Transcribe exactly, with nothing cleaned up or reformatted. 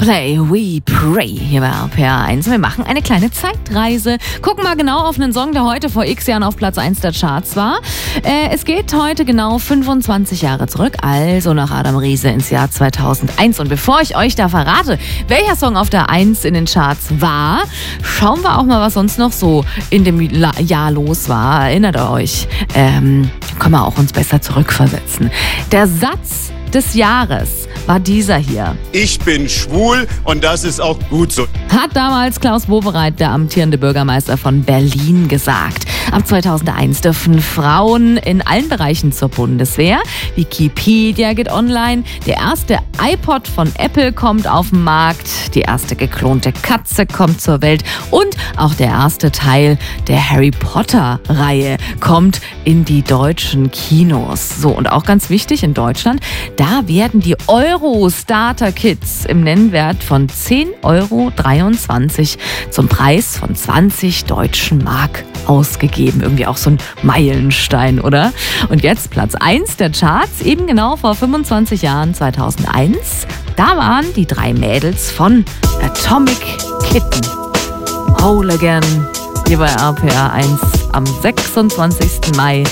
Coldplay, We Pray hier bei R P R eins. Wir machen eine kleine Zeitreise. Gucken mal genau auf einen Song, der heute vor x Jahren auf Platz eins der Charts war. Äh, es geht heute genau fünfundzwanzig Jahre zurück, also nach Adam Riese ins Jahr zweitausendeins. Und bevor ich euch da verrate, welcher Song auf der eins in den Charts war, schauen wir auch mal, was sonst noch so in dem La- Jahr los war. Erinnert ihr euch? Ähm, können wir auch uns besser zurückversetzen. Der Satz des Jahres war dieser hier. Ich bin schwul und das ist auch gut so. Hat damals Klaus Wowereit, der amtierende Bürgermeister von Berlin, gesagt. Ab zweitausendeins dürfen Frauen in allen Bereichen zur Bundeswehr. Wikipedia geht online. Der erste iPod von Apple kommt auf den Markt. Die erste geklonte Katze kommt zur Welt. Und auch der erste Teil der Harry Potter-Reihe kommt in die deutschen Kinos. So, und auch ganz wichtig in Deutschland, da werden die Euro-Starter-Kits im Nennwert von zehn Euro dreiundzwanzig zum Preis von zwanzig deutschen Mark ausgegeben. Irgendwie auch so ein Meilenstein, oder? Und jetzt Platz eins der Charts, eben genau vor fünfundzwanzig Jahren, zweitausendeins. Da waren die drei Mädels von Atomic Kitten. Whole Again, hier bei R P R eins am sechsundzwanzigsten Mai